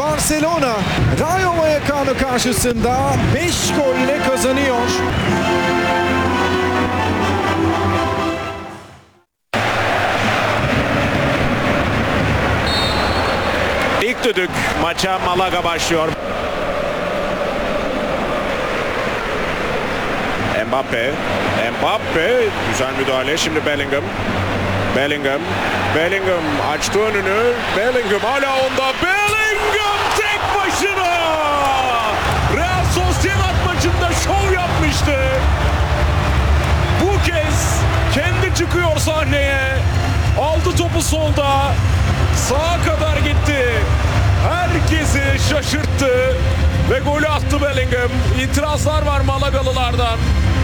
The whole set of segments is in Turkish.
Barcelona Rayo Vallecano karşısında 5 golle kazanıyor. İlk düdük maça Malaga başlıyor. Mbappe güzel müdahale. Şimdi Bellingham açtı önünü. Bellingham hala onda. Bellingham tek başına. Real Sociedad maçında şov yapmıştı. Bu kez kendi çıkıyor sahneye. Aldı topu solda. Sağa kadar gitti. Herkesi şaşırttı. Ve golü attı Bellingham. İtirazlar var Malagalılardan.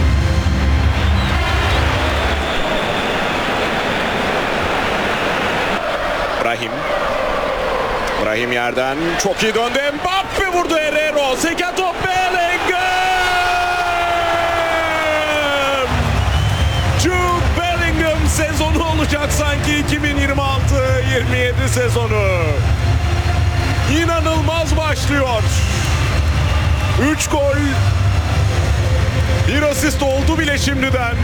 Brahim yerden çok iyi döndü. Mbappe vurdu. Herrero. Seken top Bellingham. Jude Bellingham sezonu olacak sanki 2026-27 sezonu. İnanılmaz başlıyor. 3 gol, 1 asist oldu bile şimdiden.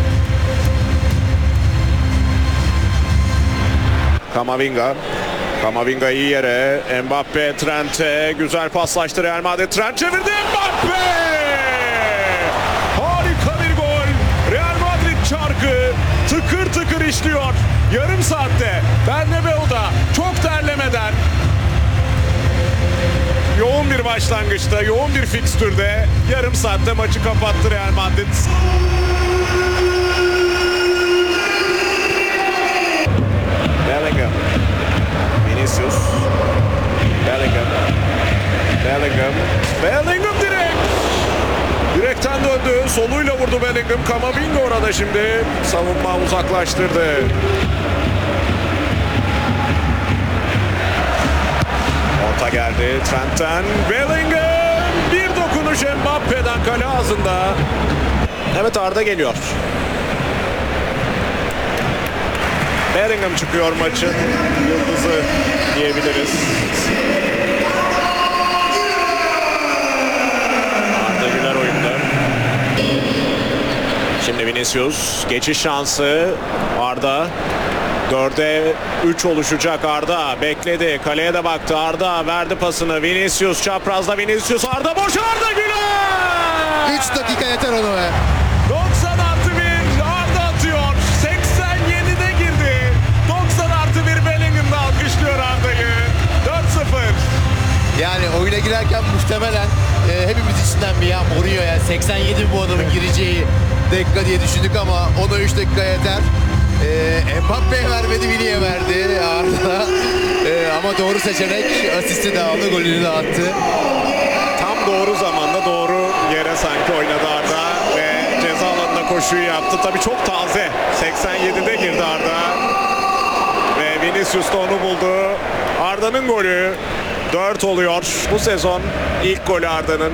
Camavinga iyi yere. Mbappe Trent'e güzel paslaştı Real Madrid. Trent çevirdi. Mbappe! Harika bir gol. Real Madrid çarkı tıkır tıkır işliyor. Yarım saatte Bernabeu'da çok terlemeden. Yoğun bir başlangıçta, yoğun bir fikstürde yarım saatte maçı kapattı Real Madrid. Bellingham. Vinicius. Bellingham direkt. Direkten döndü. Soluyla vurdu Bellingham. Camavinga orada şimdi. Savunma uzaklaştırdı. Orta geldi Trent'ten. Bellingham. Bir dokunuş Mbappe'den kale ağzında. Evet, Arda geliyor. Bellingham çıkıyor maçın yıldızı diyebiliriz. Arda Güler oyunda. Şimdi Vinicius. Geçiş şansı. Arda. 4'e 3 oluşacak Arda. Bekledi. Kaleye de baktı. Arda verdi pasını. Vinicius çaprazda. Vinicius. Arda boş. Arda Güler. 3 dakika yeter onu be. 90+1 Arda atıyor. 87'de girdi. 90+1 Bellingham'da alkışlıyor Arda'yı. 4-0. Yani oyuna girerken muhtemelen hepimiz içinden bir ya Mourinho yani 87 bu adamın gireceği dakika diye düşündük ama ona 3 dakika yeter. Mbappe'ye vermedi, Vini'ye verdi Arda. Ama doğru seçenek, asisti de aldı, golünü de attı. Tam doğru zamanda doğru yere sanki oynadı Arda ve ceza alanına koşuyu yaptı. Tabii çok taze. 87'de girdi Arda. Ve Vinicius da onu buldu. Arda'nın golü 4 oluyor. Bu sezon ilk golü Arda'nın.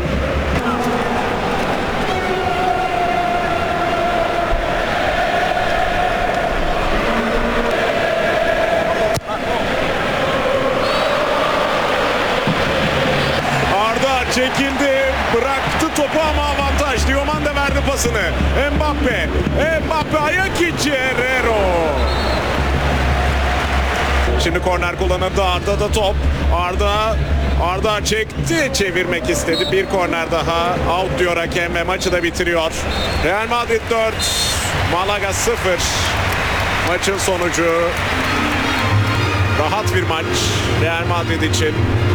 Çekildi, bıraktı topu ama avantaj. Dioman da verdi pasını. Mbappe ayak içi Herrero. Şimdi korner kullanıldı. Arda'da top. Arda çekti, çevirmek istedi. Bir korner daha. Out diyor hakem ve maçı da bitiriyor. Real Madrid 4, Malaga 0. Maçın sonucu rahat bir maç Real Madrid için.